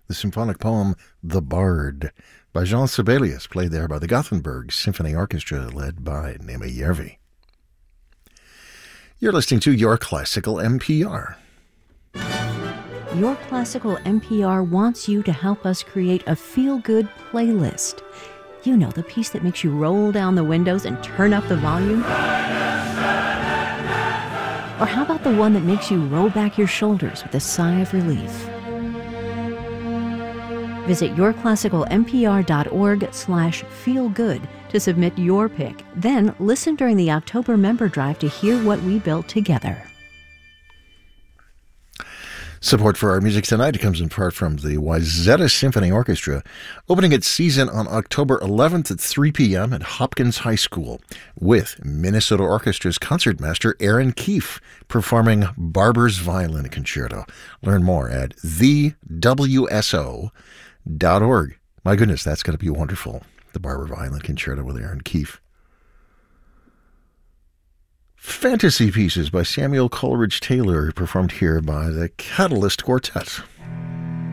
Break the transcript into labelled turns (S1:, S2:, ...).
S1: the symphonic poem The Bard by Jean Sibelius, played there by the Gothenburg Symphony Orchestra, led by Némi Järvi. You're listening to Your Classical NPR.
S2: Your Classical NPR wants you to help us create a feel-good playlist. You know, the piece that makes you roll down the windows and turn up the volume? Or how about the one that makes you roll back your shoulders with a sigh of relief? Visit yourclassicalnpr.org/feelgood to submit your pick. Then listen during the October member drive to hear what we built together.
S1: Support for our music tonight comes in part from the Wayzata Symphony Orchestra, opening its season on October 11th at 3 p.m. at Hopkins High School, with Minnesota Orchestra's concertmaster Aaron Keefe performing Barber's Violin Concerto. Learn more at thewso.org. My goodness, that's going to be wonderful. The Barber Violin Concerto with Aaron Keefe. Fantasy Pieces by Samuel Coleridge Taylor, performed here by the Catalyst Quartet.